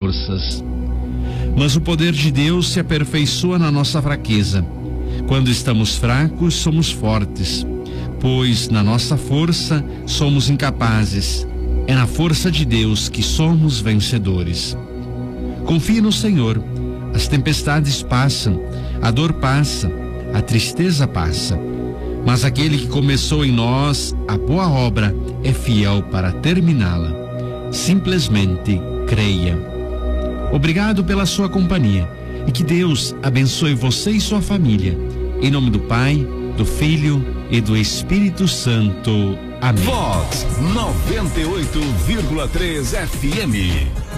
forças. Mas o poder de Deus se aperfeiçoa na nossa fraqueza. Quando estamos fracos, somos fortes, pois na nossa força somos incapazes. É na força de Deus que somos vencedores. Confie no Senhor. As tempestades passam, a dor passa, a tristeza passa. Mas aquele que começou em nós a boa obra é fiel para terminá-la. Simplesmente creia. Obrigado pela sua companhia e que Deus abençoe você e sua família. Em nome do Pai, do Filho e do Espírito Santo. Amém. Vox 98,3 FM.